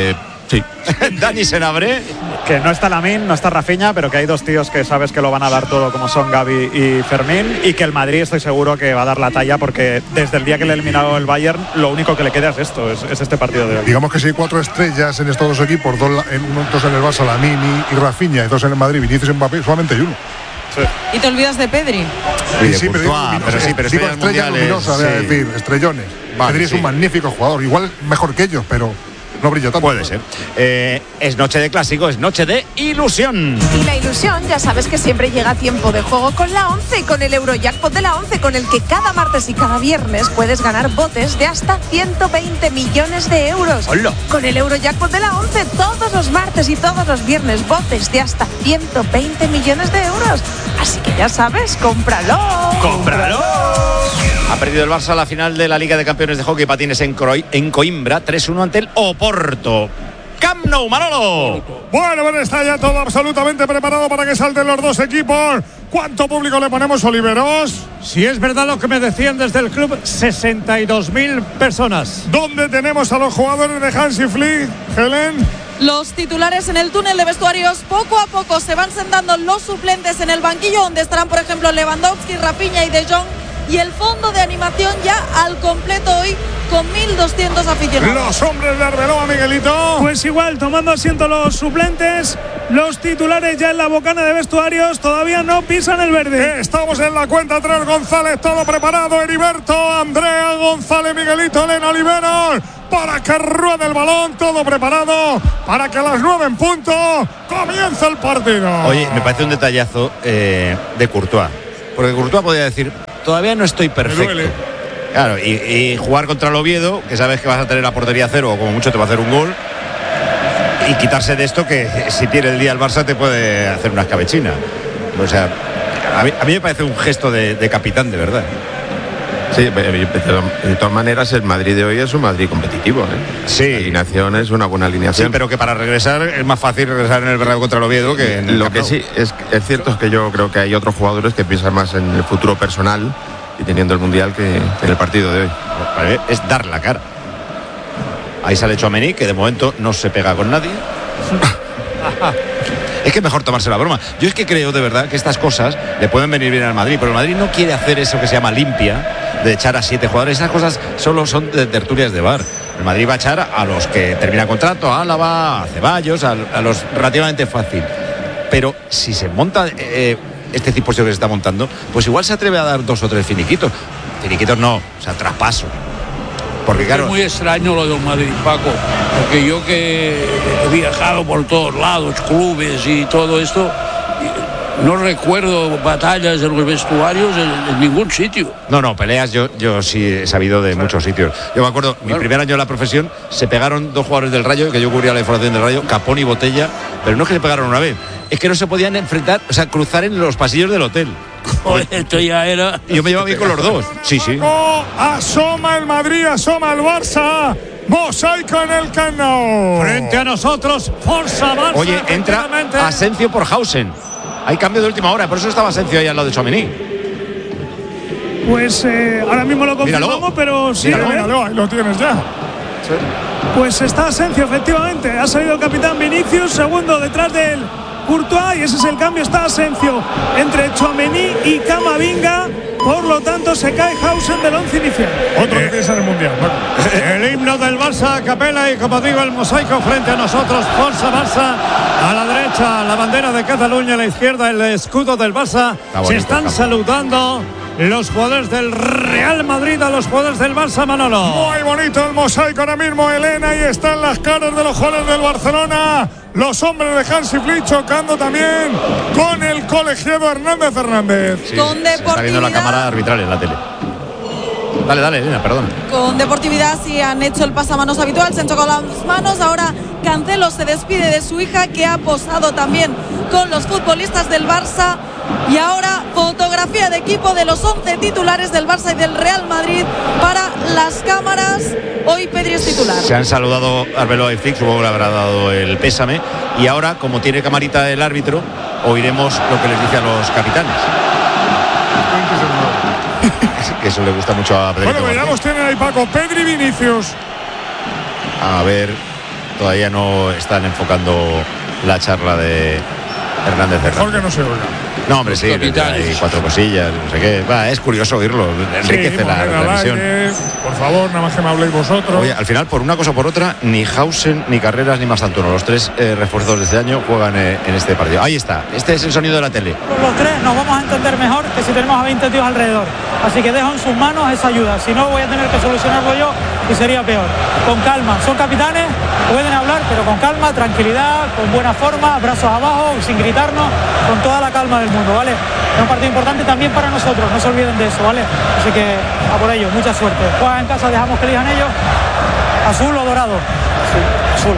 Sí.
Dani Senabre.
Que no está Lamine, no está Rafinha, pero que hay dos tíos que sabes que lo van a dar todo, como son Gavi y Fermín, y que el Madrid estoy seguro que va a dar la talla, porque desde el día que le ha eliminado el Bayern, lo único que le queda es esto, es, es este partido de hoy.
Digamos que si hay cuatro estrellas en estos dos equipos, dos en, dos en el Barça, Lamine y, y Rafinha, y dos en el Madrid, Vinicius y Mbappé, solamente hay uno.
Sí. Y te olvidas de Pedri.
Sí, sí, sí, pero, digo, pero sí, pero digo estrellas luminosas, sí. Es decir, estrellones. Vale, Pedri sí. Es un magnífico jugador, igual mejor que ellos, pero no brilla tanto.
Puede ser. Eh, es noche de clásico, es noche de ilusión.
Y la ilusión, ya sabes que siempre llega a tiempo de juego con la once, con el Eurojackpot de la once, con el que cada martes y cada viernes puedes ganar botes de hasta ciento veinte millones de euros.
¡Hola!
Con el Eurojackpot de la once, todos los martes y todos los viernes, botes de hasta ciento veinte millones de euros. Así que ya sabes, cómpralo.
¡Cómpralo! Ha perdido el Barça la final de la Liga de Campeones de Hockey Patines en, Croy, en Coimbra, tres uno ante el Oporto. Camp Nou, Manolo.
Bueno, bueno, está ya todo absolutamente preparado para que salten los dos equipos. ¿Cuánto público le ponemos, Oliveros?
Si es verdad lo que me decían desde el club, sesenta y dos mil personas.
¿Dónde tenemos a los jugadores de Hansi Flick, Helen?
Los titulares en el túnel de vestuarios. Poco a poco se van sentando los suplentes en el banquillo, donde estarán, por ejemplo, Lewandowski, Rafinha y De Jong. Y el fondo de animación ya al completo hoy con mil doscientos aficionados.
Los hombres de Arbeloa, Miguelito.
Pues igual, tomando asiento los suplentes, los titulares ya en la bocana de vestuarios todavía no pisan el verde.
Estamos en la cuenta tres, González, todo preparado, Heriberto, Andrea, González, Miguelito, Elena, Oliveros, para que ruede el balón, todo preparado, para que a las nueve en punto comience el partido.
Oye, me parece un detallazo eh, de Courtois, porque Courtois podría decir, todavía no estoy perfecto. Claro, y, y jugar contra el Oviedo, que sabes que vas a tener la portería cero o como mucho te va a hacer un gol, y quitarse de esto que si tiene el día el Barça te puede hacer una escabechina. O sea, a mí, a mí me parece un gesto de, de capitán, de verdad.
Sí, de todas maneras el Madrid de hoy es un Madrid competitivo, ¿eh?
Sí.
La alineación es una buena alineación.
Sí, pero que para regresar es más fácil regresar en el Bernabéu contra el Oviedo que en el
Lo
Camp
que
Nou.
sí es, es cierto es que yo creo que hay otros jugadores que piensan más en el futuro personal y teniendo el Mundial que en el partido de hoy.
Vale, es dar la cara. Ahí sale Tchouaméni, que de momento no se pega con nadie. Es que es mejor tomarse la broma. Yo es que creo de verdad que estas cosas le pueden venir bien al Madrid, pero el Madrid no quiere hacer eso que se llama limpia, de echar a siete jugadores. Esas cosas solo son de tertulias de bar. El Madrid va a echar a los que terminan contrato, a Álava, a Ceballos, a, a los relativamente fácil. Pero si se monta eh, este tipo que se está montando, pues igual se atreve a dar dos o tres finiquitos. Finiquitos no, o sea, traspaso. Porque claro,
es muy extraño lo del Madrid, Paco, porque yo que he viajado por todos lados, clubes y todo esto, no recuerdo batallas en los vestuarios en, en ningún sitio.
No, no, peleas yo, yo sí he sabido de claro. muchos sitios. Yo me acuerdo, claro. mi primer año en la profesión, se pegaron dos jugadores del Rayo, que yo cubría la información del Rayo, Capón y Botella, pero no es que se pegaron una vez, es que no se podían enfrentar, o sea, cruzar en los pasillos del hotel.
Joder, esto ya era.
Y yo me llevaba bien con los dos. Sí, sí.
Asoma el Madrid, asoma el Barça. Mosaico en el Camp Nou.
Frente a nosotros, Forza Barça.
Oye, entra Asencio por Hausen. Hay cambio de última hora, por eso estaba Asencio ahí al lado de Tchouaméni.
Pues eh, ahora mismo lo confirmamos, míralo. Pero sí.
Míralo, míralo, ahí lo tienes ya.
Sí. Pues está Asencio, efectivamente. Ha salido el capitán Vinicius, segundo detrás del Courtois, y ese es el cambio. Está Asencio entre Tchouaméni y Camavinga. Por lo tanto, se cae Hausen del once inicial.
Otro que piensa en el Mundial.
El himno del Barça, capela, y como digo, el mosaico frente a nosotros. Forza Barça. A la derecha, la bandera de Cataluña. A la izquierda, el escudo del Barça. Se están saludando los jugadores del Real Madrid a los jugadores del Barça, Manolo.
Muy bonito el mosaico ahora mismo, Elena. Y están las caras de los jugadores del Barcelona. Los hombres de Hansi Flick chocando también con el colegiado Hernández Hernández.
Sí, con deportividad. Se está viendo la cámara arbitral en la tele. Dale, dale, Elena, perdón.
Con deportividad sí han hecho el pasamanos habitual, se han chocado las manos. Ahora Cancelo se despide de su hija, que ha posado también con los futbolistas del Barça. Y ahora fotografía de equipo de los once titulares del Barça y del Real Madrid para las cámaras. Hoy Pedri es titular.
Se han saludado Arbeloa y Flick, supongo que le habrá dado el pésame. Y ahora, como tiene camarita el árbitro, oiremos lo que les dice a los capitanes. Que eso le gusta mucho a Pedri.
Bueno, ya los tienen ahí, Paco. Pedri, Vinicius.
A ver. todavía no están enfocando la charla de Hernández Hernández.
Mejor que no se oiga.
No, hombre, sí, hay cuatro cosillas, no sé qué. Va, es curioso oírlo, enriquece
sí,
la transmisión.
Por favor, nada más que me habléis vosotros.
Oye, al final, por una cosa o por otra, ni Hausen, ni Carreras, ni Mastantuono, los tres eh, refuerzos de este año juegan eh, en este partido. Ahí está, este es el sonido de la tele.
Los tres nos vamos a entender mejor que si tenemos a veinte tíos alrededor. Así que dejo en sus manos esa ayuda. Si no, voy a tener que solucionarlo yo y sería peor. Con calma, son capitanes, pueden hablar, pero con calma, tranquilidad, con buena forma, brazos abajo, sin gritarnos, con toda la calma del mundo, ¿vale? Es un partido importante también para nosotros, no se olviden de eso, ¿vale? Así que a por ello, mucha suerte. Juegan en casa, dejamos que elijan ellos. ¿Azul o dorado? Sí, azul.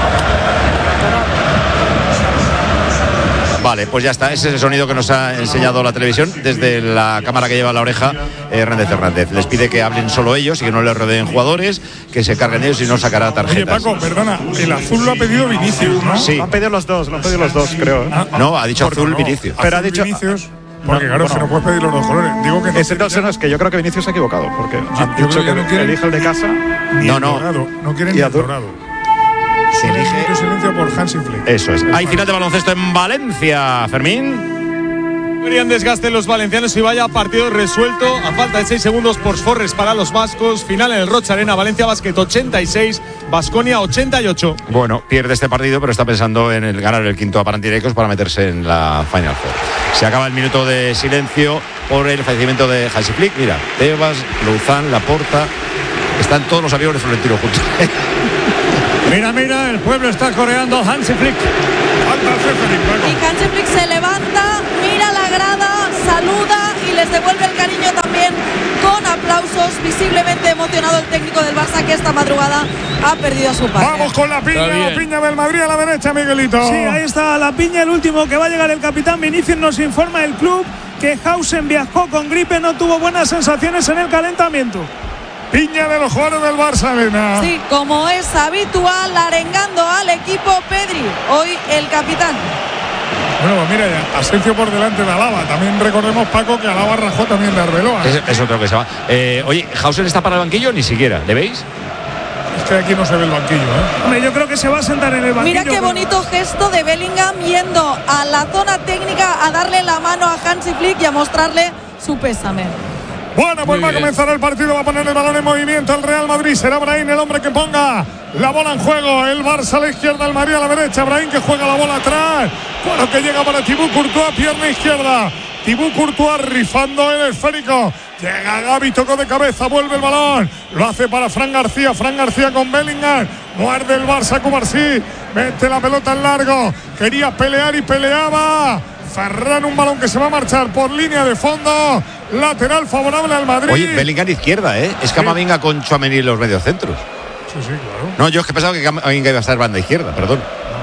Vale, pues ya está. Ese es el sonido que nos ha enseñado la televisión desde la cámara que lleva a la oreja eh, Hernández Hernández. Les pide que hablen solo ellos y que no les rodeen jugadores, que se carguen ellos y no sacará tarjetas.
Oye, Paco, perdona, el azul lo ha pedido Vinicius, ¿no?
Sí.
Lo han pedido los dos, lo han pedido los dos, creo. ¿eh?
No, ha dicho azul
no,
Vinicius.
Azul
Pero ha dicho
Vinicius, porque
no,
claro,
bueno.
se no puede pedir los dos colores. Digo que no.
Ese, no, no, es que yo creo que Vinicius se ha equivocado, porque han
yo
dicho
creo que
que,
no quieren-
elige el de casa.
Ni
No,
el
no.
dorado, no quieren
Y
ni el
azul.
dorado.
Se elige.
Minuto de silencio por Hansi Flick.
Eso es. Hay final de baloncesto en Valencia, Fermín.
Verían desgaste los valencianos y vaya partido resuelto a falta de seis segundos por Forres para los vascos. Final en el Rocha Arena, Valencia Basket ochenta y seis, Baskonia ochenta y ocho.
Bueno, pierde este partido, pero está pensando en el ganar el quinto a Panathinaikos para meterse en la Final Four. Se acaba el minuto de silencio por el fallecimiento de Hansi Flick. Mira, Tebas, Louzán, Laporta, están todos los aviones de Florentino juntos.
Mira, mira, el pueblo está coreando Hansi Flick.
Y Hansi Flick se levanta, mira la grada, saluda y les devuelve el cariño también con aplausos. Visiblemente emocionado el técnico del Barça, que esta madrugada ha perdido a su padre.
Vamos con la piña, la piña del Madrid a la derecha, Miguelito.
Sí, ahí está la piña, el último que va a llegar el capitán Vinicius. Nos informa el club que Hausen viajó con gripe, no tuvo buenas sensaciones en el calentamiento.
Piña de los jugadores del Barça, Elena.
Sí, como es habitual, arengando al equipo Pedri, hoy el capitán.
Bueno, pues mira, ya, Asensio por delante de Alaba. También recordemos, Paco, que Alaba rajó también de Arbeloa.
Es, es otro que se va. Eh, oye, ¿Hausen está para el banquillo? Ni siquiera, ¿le veis?
Es que aquí no se ve el banquillo, ¿eh?
Hombre, yo creo que se va a sentar en el banquillo.
Mira qué bonito gesto de Bellingham yendo a la zona técnica a darle la mano a Hansi Flick y a mostrarle su pésame.
Bueno, pues va a comenzar el partido, va a poner el balón en movimiento el Real Madrid. Será Brahim el hombre que ponga la bola en juego. El Barça a la izquierda, el Madrid a la derecha. Brahim que juega la bola atrás. Bueno, que llega para Thibaut Courtois, pierna izquierda. Thibaut Courtois rifando el esférico. Llega Gavi, tocó de cabeza, vuelve el balón. Lo hace para Fran García. Fran García con Bellingham. Muerde el Barça, Cubarsí. Mete la pelota en largo. Quería pelear y peleaba. Ferran, un balón que se va a marchar por línea de fondo. Lateral favorable al Madrid.
Oye, Bellingham izquierda, ¿eh? Es Camavinga con Tchouaméni en los mediocentros.
Sí, sí, claro.
No, yo es que pensaba que Camavinga iba a estar banda izquierda, perdón.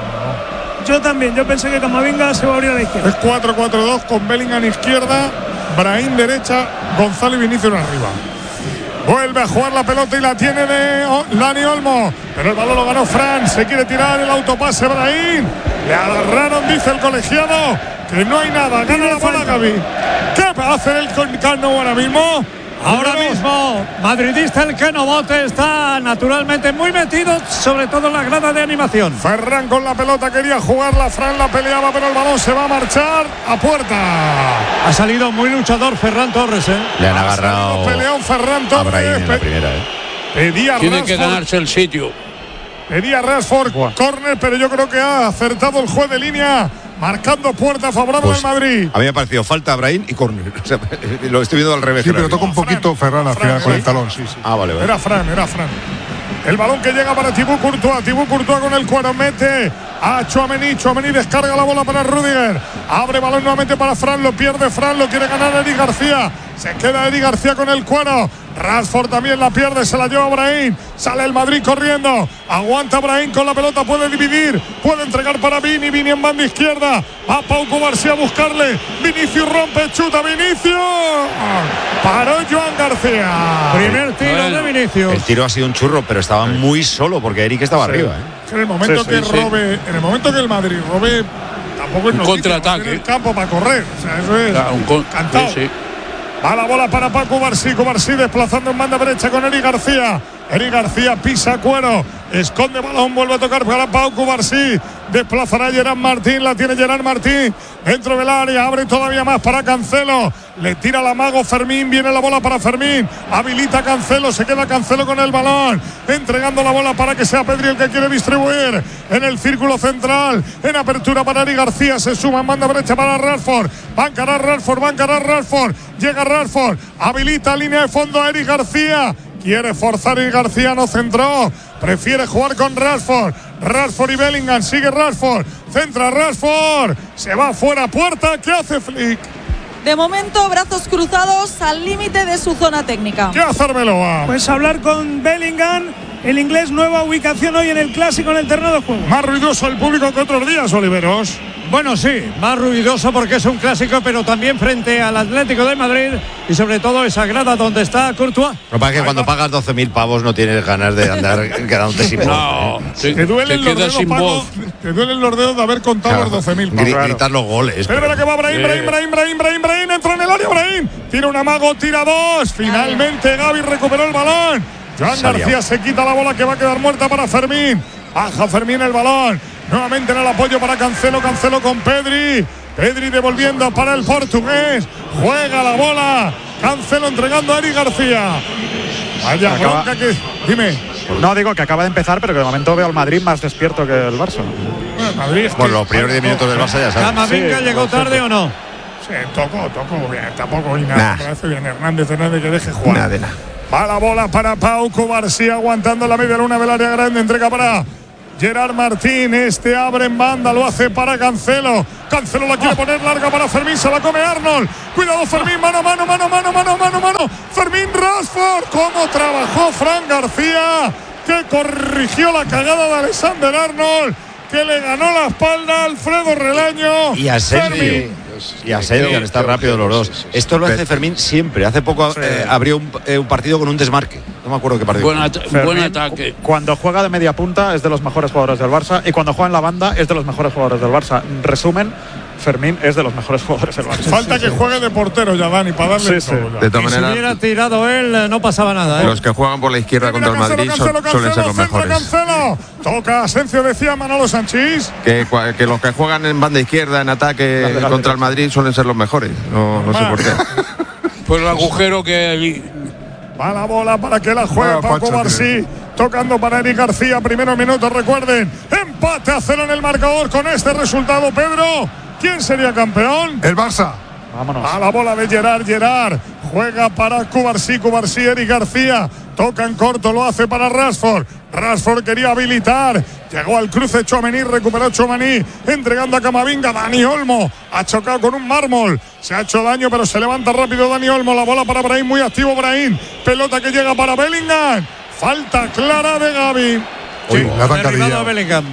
Yo también, yo pensé que Camavinga se va a abrir a la izquierda.
Es cuatro cuatro dos con Bellingham izquierda, Brahim derecha, Gonzalo y Vinicius arriba. Vuelve a jugar la pelota y la tiene de Dani Olmo. Pero el balón lo ganó Fran. Se quiere tirar el autopase Brahim. Le agarraron, dice el colegiado, que no hay nada. Gana la bola Gavi. ¿Qué va a hacer el Camp Nou ahora mismo?
Ahora mismo, madridista el Keno Bote está naturalmente muy metido, sobre todo en la grada de animación.
Ferran con la pelota quería jugarla, Fran la peleaba, pero el balón se va a marchar a puerta.
Ha salido muy luchador Ferran Torres, ¿eh?
Le han agarrado
Peleón Ferran
a
Torres.
Brahim en la primera, ¿eh?
Pedía
Tiene
Rashford.
que ganarse el sitio.
Pedía Rashford córner, pero yo creo que ha acertado el juez de línea, marcando puerta favorable
Pues,
al Madrid.
A mí me ha parecido falta a Brahim y córner. O sea, lo estoy viendo al revés.
Sí, pero toca un poquito Ferran al final con el talón, sí, sí.
Ah, vale, vale.
Era Fran, era Fran. El balón que llega para Thibaut Courtois. Thibaut Courtois con el cuero mete a Tchouaméni. Tchouaméni descarga la bola para Rüdiger. Abre balón nuevamente para Fran. Lo pierde Fran. Lo quiere ganar Eric García. Se queda Eric García con el cuero. Rashford también la pierde. Se la lleva Brahim. Sale el Madrid corriendo. Aguanta Brahim con la pelota. Puede dividir. Puede entregar para Vini. Vini en banda izquierda. Va Pau Cubarsí a buscarle. Vinicius rompe. Chuta Vinicius. Paró Joan García.
Primer tiro
Bueno.
de Vinicius.
El tiro ha sido un churro, pero estaba muy solo porque Eric estaba arriba, ¿eh?
En el momento
Sí,
que
sí, sí.
robe, en el momento que el Madrid robe, tampoco es
Un
noticia,
contraataque.
va a tener campo para correr. O sea, eso es
Claro, un con-
cantado.
sí, sí.
Va la bola para Paco Cubarsí. Cubarsí desplazando en banda derecha con Eric García. Eric García pisa cuero, esconde balón, vuelve a tocar para Pau Cubarsí, desplazará Gerard Martín, la tiene Gerard Martín dentro del área, abre todavía más para Cancelo, le tira la mago Fermín, viene la bola para Fermín, habilita Cancelo, se queda Cancelo con el balón, entregando la bola para que sea Pedri el que quiere distribuir en el círculo central, en apertura para Eric García, se suma en banda derecha para Rashford, va a encarar Rashford, va a encarar Rashford, llega Rashford, habilita línea de fondo a Eric García, quiere forzar y García no centró, prefiere jugar con Rashford, Rashford y Bellingham, sigue Rashford, centra Rashford, se va fuera puerta, ¿qué hace Flick?
De momento, brazos cruzados al límite de su zona técnica.
¿Qué hace Arbeloa?
Pues hablar con Bellingham, el inglés, nueva ubicación hoy en el Clásico en el terreno de juego.
Más ruidoso el público que otros días, Oliveros.
Bueno, sí, más ruidoso porque es un clásico, pero también frente al Atlético de Madrid y sobre todo esa grada donde está Courtois.
Lo que pasa es que cuando pagas doce mil pavos no tienes ganas de andar quedándote sin voz.
No,
¿eh?
se,
Te duelen
se
los
queda
dedos,
sin
Paco,
voz.
te duelen los dedos de haber contado
Claro.
los doce mil
Gri-
pavos.
Gritar los goles.
Pero mira que va Brahim,
Sí.
Brahim, Brahim, Brahim, Brahim, Brahim, entra en el área Brahim, tira un amago, tira dos, finalmente Gavi recuperó el balón, Joan
Se ha
García
liado.
se quita la bola que va a quedar muerta para Fermín, baja Fermín el balón, nuevamente en el apoyo para Cancelo, Cancelo con Pedri, Pedri devolviendo para el portugués, juega la bola, Cancelo entregando a Eric García, vaya
Acaba-
bronca que, dime,
No, digo que acaba de empezar, pero que de momento veo al Madrid más despierto que el Barça.
bueno, Madrid es
Bueno,
que-
los primeros diez minutos del Barça ya sabes.
¿Camavinga
Sí,
llegó
por cierto.
tarde o no?
Sí, tocó, tocó bien, tampoco y nada,
Nah.
me parece bien Hernández, Hernández que deje jugar.
Nada de nada.
Va la bola para Pau Cubarsí aguantando la media luna del área grande, entrega para Gerard Martín, este abre en banda, lo hace para Cancelo, Cancelo la quiere poner larga para Fermín, se la come Arnold, cuidado Fermín, mano, mano, mano, mano, mano, mano, mano, Fermín Rashford, cómo trabajó Fran García, que corrigió la cagada de Alexander Arnold, que le ganó la espalda a Alfredo Relaño.
Y a Sergio.
Fermín.
Y a Sergio, han estado rápidos los dos.
Sí, sí, sí.
Esto lo hace Fermín siempre. Hace poco eh, abrió un, eh, un partido con un desmarque. No me acuerdo qué partido.
Buen, at-
Fermín,
buen ataque.
Cuando juega de media punta es de los mejores jugadores del Barça y cuando juega en la banda es de los mejores jugadores del Barça. Resumen, Fermín es de los mejores jugadores del Barça.
Falta que juegue de portero ya, Dani, para darle
Sí,
todo
sí.
ya.
De todas
Y si hubiera
maneras,
tirado él, eh, no pasaba nada, ¿eh?
los que juegan por la izquierda
Mira,
contra el Madrid
Cancelo,
son-
Cancelo,
suelen ser los
Cancelo,
mejores.
Cancelo. Toca Asensio, decía Manolo Sanchís.
Que, cua- que los que juegan en banda izquierda en ataque
Lateral
contra el
derecho.
Madrid suelen ser los mejores. No, no sé por qué.
Pues el agujero que hay.
Va la bola para que la juegue
Ah,
Paco
Pacho,
Barsí. Tocando para Eric García. Primeros minutos, recuerden. Empate a cero en el marcador con este resultado, Pedro. ¿Quién sería campeón?
El Barça.
Vámonos.
A la bola de Gerard, Gerard. Juega para Cubarsí, Cubarsí, Eric García. Toca en corto, lo hace para Rashford. Rashford quería habilitar. Llegó al cruce Tchouaméni, recuperó Tchouaméni. Entregando a Camavinga, Dani Olmo. Ha chocado con un mármol. Se ha hecho daño, pero se levanta rápido Dani Olmo. La bola para Brahim, muy activo Brahim. Pelota que llega para Bellingham. Falta clara de Gavi.
Uy, la
Derribado a
zancadilla.
Bellingham.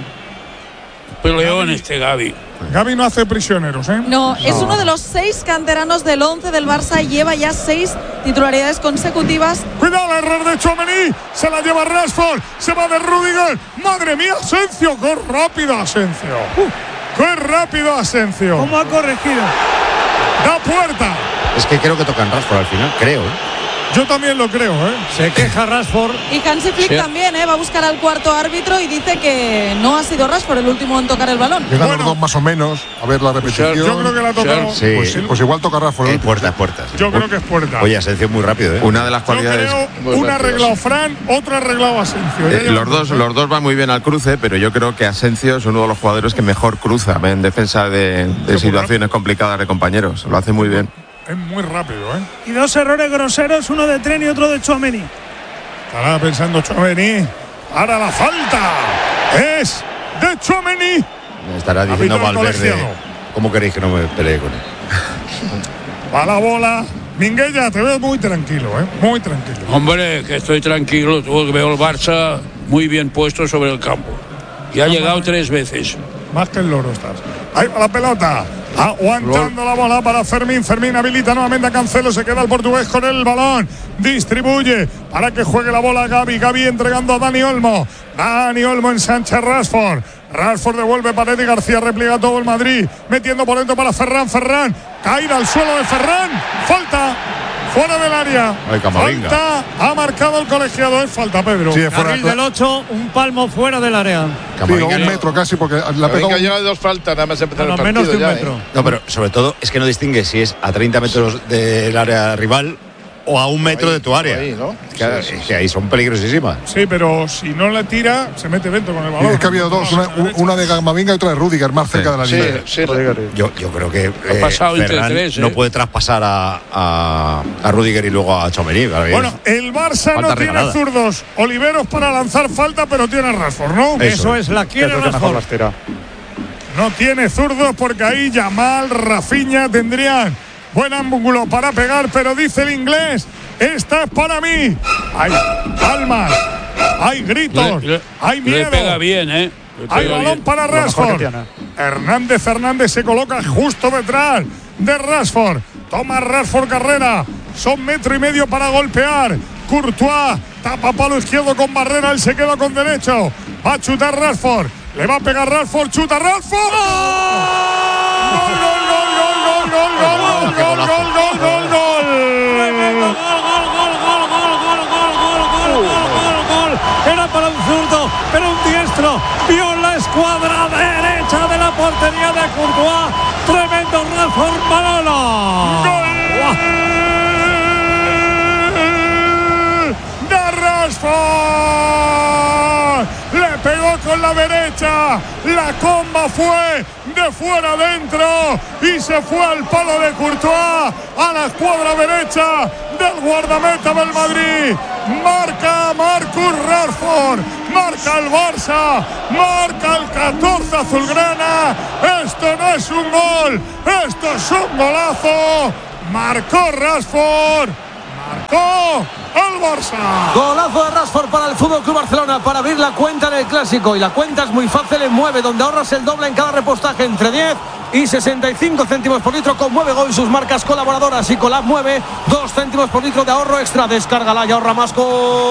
Peleón este Gavi.
Gavi no hace prisioneros, ¿eh?
No, es uno de los seis canteranos del once del Barça y lleva ya seis titularidades consecutivas.
Cuidado, el error de Tchouaméni. Se la lleva Rashford. Se va de Rudiger. Madre mía, Asensio. Qué rápido Asensio. Qué rápido Asensio.
¿Cómo ha corregido?
Da puerta.
Es que creo que tocan Rashford al final, creo. ¿eh?
Yo también lo creo, ¿eh?
Se queja Rashford.
Y Hansi Flick
Sí.
también, ¿eh? Va a buscar al cuarto árbitro y dice que no ha sido Rashford el último en tocar el balón.
Llegan
Bueno.
los dos más o menos. A ver la repetición.
Yo creo que la ha tocado.
Sí.
Pues, pues igual toca Rafa.
Es puerta, es puerta. sí.
Yo creo que es puerta.
Oye, Asensio muy rápido, ¿eh?
Una de las
Yo
cualidades.
creo una arreglado Fran, otra arreglado Asensio. Ya
Eh, los,
llevamos,
dos,
¿eh?
los dos van muy bien al cruce, pero yo creo que Asensio es uno de los jugadores que mejor cruza en defensa de, de situaciones complicadas de compañeros. Lo hace muy bien.
Es muy rápido, ¿eh?
Y dos errores groseros, uno de Tren y otro de Tchouaméni.
Estará pensando Tchouaméni. Ahora la falta es de Tchouaméni.
Me estará diciendo
Árbitro
Valverde.
colegiado.
¿Cómo queréis que no me pelee con él?
Va la bola. Minguella, te veo muy tranquilo, ¿eh? Muy tranquilo.
Hombre, que estoy tranquilo. Veo el Barça muy bien puesto sobre el campo. Y ha llegado tres veces.
Más que el loro estás. Ahí va la pelota. Aguantando la bola para Fermín. Fermín habilita nuevamente a Cancelo. Se queda el portugués con el balón. Distribuye para que juegue la bola Gavi. Gavi entregando a Dani Olmo. Dani Olmo ensancha Rashford. Rashford devuelve para Eric García. Repliega todo el Madrid. Metiendo por dentro para Ferran. Ferran. Caída al suelo de Ferran. Falta. fuera del área.
Ay, Camavinga.
Falta, ha marcado el colegiado, es falta, Pedro.
Sí, es fuera.
Carril del ocho, un palmo fuera del área.
Digo, un metro casi, porque la ha pegado.
Camavinga lleva dos faltas, nada más empezar
No,
el
no,
partido
menos de un
ya,
metro.
¿eh?
No, pero sobre todo es que no distingue si es a treinta metros del área rival o a un metro
Ahí,
de tu área.
ahí, ¿no?
Es que,
Sí, sí,
es que ahí son peligrosísimas.
Sí, pero si no le tira, se mete dentro con el balón.
Es que ha habido dos, una, una de Camavinga y otra de Rudiger, más cerca de la
Sí,
línea.
sí.
Yo, yo creo que eh,
pasado entre
Ferran
tres, ¿eh?
no puede traspasar a, a, a Rudiger y luego a Tchouaméni.
Bueno, el Barça
Falta
no tiene
regalada.
zurdos. Oliveros para lanzar falta, pero tiene a Rashford, ¿no?
Eso.
Eso es, la
Que
quiere
es el que mejor
Rashford.
las tira.
No tiene zurdos porque ahí Yamal, Rafinha tendrían buen ángulo para pegar, pero dice el inglés, esta es para mí. Hay palmas, hay gritos,
Le- le-
hay
Le
miedo.
pega bien, ¿eh? Le
Hay
pega
balón
bien.
para
Lo mejor que
Rashford.
tiene.
Hernández Fernández se coloca justo detrás de Rashford. Toma Rashford carrera. Son metro y medio para golpear. Courtois tapa palo izquierdo con Barrera. Él se queda con derecho. Va a chutar Rashford. Le va a pegar Rashford. Chuta Rashford. ¡Gol, gol, gol, gol, gol, gol, gol, gol, gol, gol, gol, gol!
Tremendo gol, gol, gol, gol, gol, gol, gol, gol, gol, gol, gol, gol. Era para un zurdo, pero un diestro. Vio la escuadra derecha de la portería de Courtois. Tremendo Rashford Manolo.
¡Gol de Rashford! Le pegó con la derecha. La comba fue de fuera adentro y se fue al palo de Courtois, a la escuadra derecha del guardameta del Madrid. Marca Marcus Rashford, marca el Barça, marca el catorce azulgrana. Esto no es un gol, esto es un golazo. Marcó Rashford, marcó el Barça.
Golazo de Rashford para el F C Barcelona para abrir la cuenta en el Clásico. Y la cuenta es muy fácil en Mueve, donde ahorras el doble en cada repostaje entre diez y sesenta y cinco céntimos por litro con Mueve Go y sus marcas colaboradoras. Y con la Mueve, dos céntimos por litro de ahorro extra. Descárgala y ahorra más con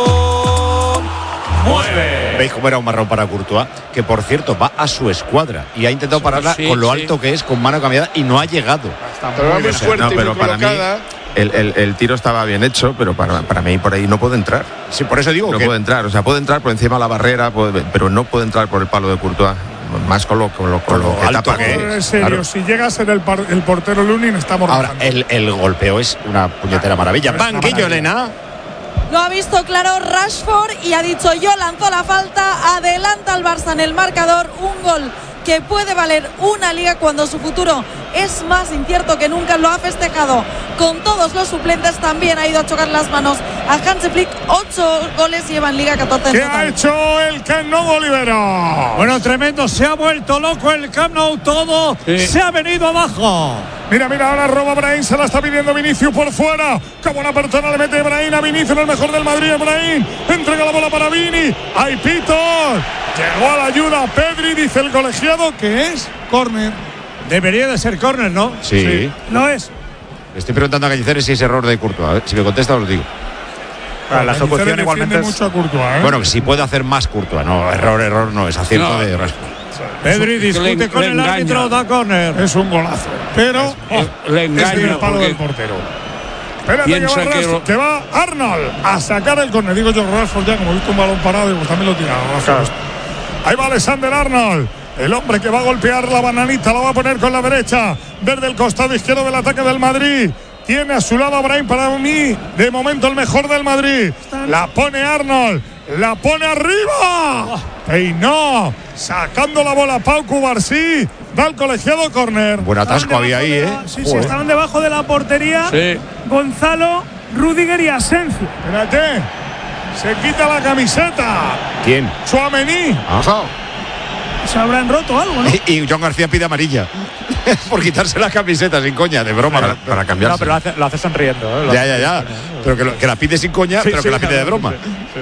Mueve.
¿Veis cómo era un marrón para Courtois? Que por cierto va a su escuadra y ha intentado pararla
sí,
con lo
sí.
alto que es, con mano cambiada, y no ha llegado.
Pero va muy fuerte
No,
y
pero
muy
para mí
colocada.
el, el- el tiro estaba bien hecho, pero para, para mí por ahí no puede entrar.
Sí, por eso digo
No
que
puede entrar, o sea, puede entrar por encima de la barrera, puede- pero no puede entrar por el palo de Courtois. Más con lo, con lo, con lo que
alto
tapa
que
que-
En serio,
claro.
si llega a ser el, par- el portero Lunin, estamos
ahora
rozando.
el, el golpeo es una puñetera maravilla.
Es una
Banquillo,
maravilla.
Elena.
Lo ha visto claro Rashford y ha dicho yo, lanzó la falta, adelanta al Barça en el marcador, un gol que puede valer una liga cuando su futuro es más incierto que nunca. Lo ha festejado con todos los suplentes, también ha ido a chocar las manos a Hansi Flick. Ocho goles lleva en liga, catorce en
¿Qué ha
total.
hecho el Camp Nou, Olivero?
Bueno, tremendo, se ha vuelto loco el Camp Nou, todo
Sí.
se ha venido abajo.
Mira, mira, ahora roba Brahim, se la está pidiendo Vinicius por fuera. Como una persona le mete Brahim a Vinicius, el mejor del Madrid, Brahim. Entrega la bola para Vini. ¡Hay pitos! Llegó a la ayuda Pedri, dice el colegiado, que es córner.
Debería de ser córner, ¿no?
Sí.
No es.
Le estoy preguntando a Cañizares si es error de Courtois. A ver, si me contesta, os digo.
Claro, la
Cañizares
ejecución
defiende
igualmente es.
mucho a Courtois, ¿eh?
Bueno, que si puede hacer más Courtois. No, error, error no, es acierto
No.
de Rashford.
Pedri
Es que
discute
le-
con
le
el
engaña.
árbitro, da córner.
Es un golazo. Pero oh,
Le
es en
engaña
el palo
porque
del portero. Espérate que
piensa
va,
que
Rashford,
lo-
que va Arnold a sacar el córner. Digo yo, Rashford ya, como he visto un balón parado, digo, pues también lo tira Rashford. Ahí va Alexander Arnold. El hombre que va a golpear la bananita, la va a poner con la derecha. Desde el costado izquierdo del ataque del Madrid. Tiene a su lado a Brahim, para mí, de momento el mejor del Madrid. La pone Arnold. La pone arriba. Peinó. Sacando la bola Pau Cubarsí. Da el colegiado córner.
Buen atasco había ahí, ¿eh?
Sí, sí, estaban debajo de la portería.
Sí.
Gonzalo, Rudiger y Asensio.
Espérate. Se quita la camiseta.
¿Quién?
Tchouaméni.
Ah.
Se habrán roto algo, ¿no?
Y, y John García pide amarilla. Por quitarse la camiseta sin coña, de broma.
Para, para
No,
cambiarse.
pero lo hace, lo hace sonriendo. ¿eh? Lo
Ya,
hace
ya, ya. Pero que, lo- que la pide sin coña,
Sí,
pero
sí,
que la pide de broma.
sí, sí,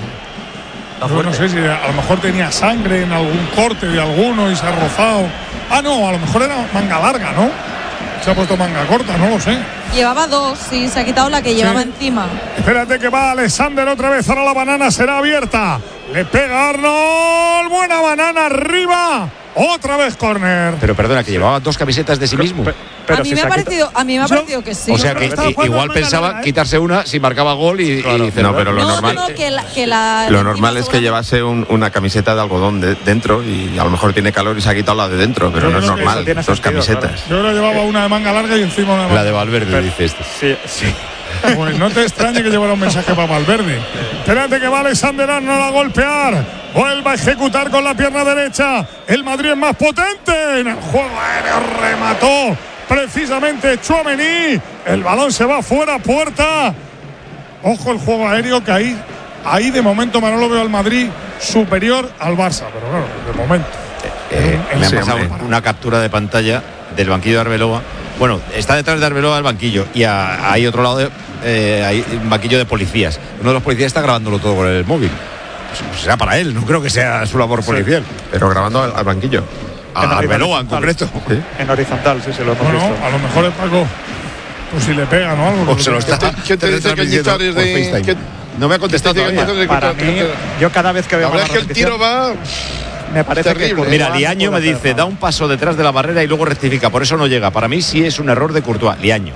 sí.
Yo no sé si a lo mejor tenía sangre en algún corte de alguno y se ha rozado. Ah, no, a lo mejor era manga larga, ¿no? Se ha puesto manga corta, no lo sé.
Llevaba dos, sí, se ha quitado la que llevaba encima.
Espérate que va Alexander otra vez. Ahora la banana será abierta. Le pega Arnold. Buena banana arriba. Otra vez córner.
Pero perdona, que llevaba dos camisetas de sí mismo.
a mí me ha parecido, a mí me ha parecido que sí.
O sea que i- igual pensaba quitarse una si marcaba gol y,
Claro.
y
No, pero lo
no,
normal,
no, no, que la, que la
lo normal es que llevase un- una camiseta de algodón de- dentro y a lo mejor tiene calor y se ha quitado la de dentro, pero
Yo
no es
creo que
normal,
eso tiene
dos
sentido,
camisetas.
Yo ahora llevaba una de manga larga y encima una de
La de Valverde, dice este.
Sí, sí.
Pues no te extrañe que llevara un mensaje para Valverde. Espérate que va Alexander Arnold a golpear. Vuelve a ejecutar con la pierna derecha. El Madrid es más potente. En el juego aéreo remató precisamente Tchouaméni. El balón se va fuera, puerta. Ojo el juego aéreo que ahí, ahí de momento Manolo veo al Madrid superior al Barça. Pero bueno, de momento.
Eh, me han
Sí,
pasado
hombre.
una captura de pantalla del banquillo de Arbeloa. Bueno, está detrás de Arbeloa el banquillo y a- hay otro lado, de, eh, hay un banquillo de policías. Uno de los policías está grabándolo todo con el móvil. Pues será para él, no creo que sea su labor policial.
Pero grabando al, al banquillo.
A Arbeloa en concreto.
En horizontal, sí, sí, lo hemos
Bueno,
visto.
a lo mejor es Paco. Pues si le pegan o algo.
O se lo está
¿Qué te dice
retransmitiendo
Cañizares
por
de-
FaceTime.
qué-
No me ha contestado
¿Qué te dice
todavía.
Cañizares de
Para
que-
mí, yo cada vez que veo
La verdad es que el tiro va.
me parece
terrible.
que
Mira,
Courtois
Liaño me
puede
dice,
hacer
da un paso detrás de la barrera y luego rectifica, por eso no llega. Para mí sí es un error de Courtois, Liaño.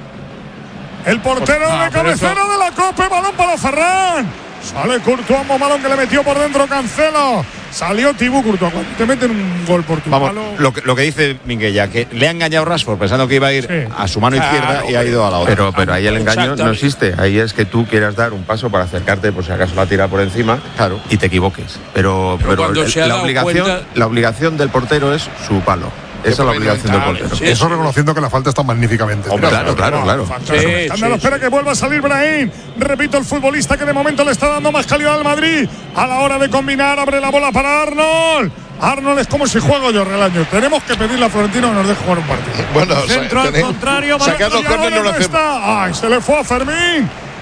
El portero
Ah,
de
pero
cabecera
eso-
de la Copa, balón para Ferran. Sale Courtois, un balón que le metió por dentro Cancelo. Salió Thibaut Courtois. Cuando te meten un gol por tu
Vamos,
palo.
lo que, lo que dice Minguella, que le ha engañado Rashford pensando que iba a ir
Sí.
a su mano izquierda
Claro,
y ha ido a la otra.
Pero, pero ahí el engaño no
Exactamente.
existe. Ahí es que tú quieras dar un paso para acercarte, por si acaso la tira por encima,
Claro.
y te equivoques. Pero,
Pero
pero
cuando
el-
se ha
la,
dado
obligación,
cuenta-
la obligación del portero es su palo. Esa es la obligación del portero.
Sí,
Eso
sí.
reconociendo que la falta está magníficamente.
Hombre,
tirada.
claro, claro, claro.
Fantástico.
Sí,
Escándalo,
sí,
espera
sí.
que vuelva a salir Brahim. Repito, el futbolista que de momento le está dando más calidad al Madrid. A la hora de combinar, abre la bola para Arnold. Arnold es como si juego yo, Relaño. Tenemos que pedirle a Florentino que nos deje jugar un partido.
Bueno, o sea,
Centro al
tenéis-
contrario,
sacar los
Balón,
córneres no lo
¿dónde
hacemos.
está? Ay, se le fue a Fermín.